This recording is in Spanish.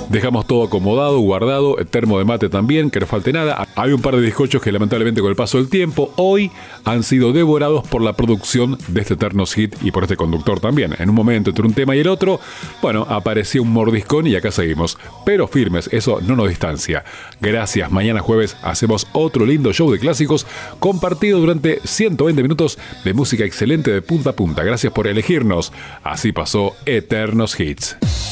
Dejamos todo acomodado, guardado, el termo de mate también, que no falte nada. Hay un par de bizcochos que lamentablemente con el paso del tiempo hoy han sido devorados por la producción de este Eternos Hit y por este conductor también. En un momento entre un tema y el otro, bueno, apareció un mordiscón y acá seguimos. Pero firmes, eso no nos distancia. Gracias, mañana jueves hacemos otro lindo show de clásicos compartido durante 120 minutos de música excelente de punta a punta. Gracias por elegirnos. Así pasó Eternos Hits.